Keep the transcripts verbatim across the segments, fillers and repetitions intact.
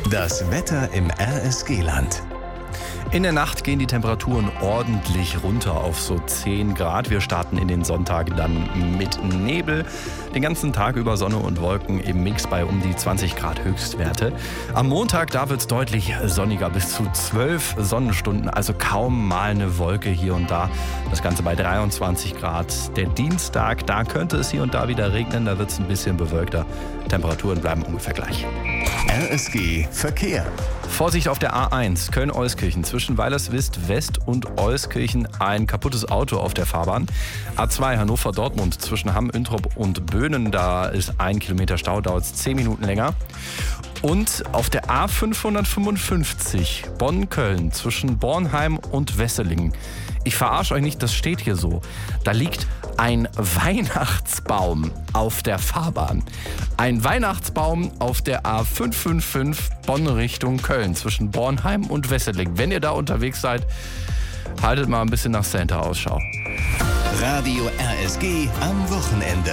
Das Wetter im R S G-Land. In der Nacht gehen die Temperaturen ordentlich runter auf so zehn Grad. Wir starten in den Sonntag dann mit Nebel. Den ganzen Tag über Sonne und Wolken im Mix bei um die zwanzig Grad Höchstwerte. Am Montag, da wird es deutlich sonniger, bis zu zwölf Sonnenstunden, also kaum mal eine Wolke hier und da. Das Ganze bei dreiundzwanzig Grad. Der Dienstag, da könnte es hier und da wieder regnen, da wird es ein bisschen bewölkter. Temperaturen bleiben ungefähr gleich. R S G Verkehr. Vorsicht auf der A eins, Köln-Euskirchen. Zwischen Weilerswist West und Euskirchen ein kaputtes Auto auf der Fahrbahn. A zwei Hannover-Dortmund zwischen Hamm, Üntrop und Böhnen. Da ist ein Kilometer Stau, dauert es zehn Minuten länger. Und auf der A fünfhundertfünfundfünfzig Bonn-Köln zwischen Bornheim und Wesseling. Ich verarsche euch nicht, das steht hier so. Da liegt ein Weihnachtsbaum auf der Fahrbahn. Ein Weihnachtsbaum auf der A fünf fünf fünf Bonn Richtung Köln zwischen Bornheim und Wesseling. Wenn ihr da unterwegs seid, haltet mal ein bisschen nach Santa Ausschau. Radio R S G am Wochenende.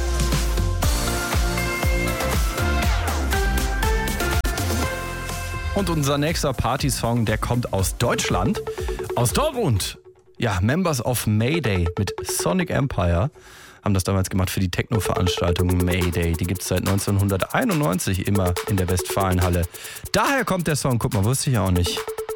Und unser nächster Partysong, der kommt aus Deutschland, aus Dortmund. Ja, Members of Mayday mit Sonic Empire haben das damals gemacht für die Techno-Veranstaltung Mayday. Die gibt es seit neunzehnhunderteinundneunzig immer in der Westfalenhalle. Daher kommt der Song, guck mal, wusste ich auch nicht.